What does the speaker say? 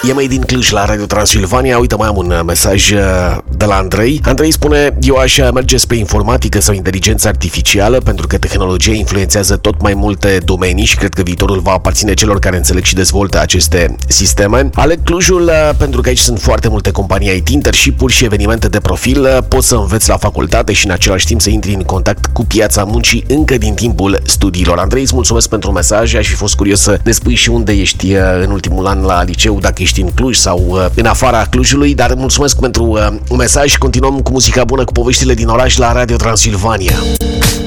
E mai din Cluj la Radio Transilvania. Uite, mai am un mesaj de la Andrei. Andrei spune: eu aș merge spre informatică sau inteligență artificială, pentru că tehnologia influențează tot mai multe domenii și cred că viitorul va aparține celor care înțeleg și dezvoltă aceste sisteme. Aleg Clujul pentru că aici sunt foarte multe companii IT, internship-uri și evenimente de profil. Poți să înveți la facultate și în același timp să intri în contact cu piața muncii încă din timpul studiilor. Andrei, îți mulțumesc pentru mesaj. Aș fi fost curios să ne spui și unde ești în ultimul an la liceu, dacă ești în Cluj sau în afara Clujului, dar mulțumesc pentru un mesaj și continuăm cu muzica bună, cu poveștile din oraș la Radio Transilvania.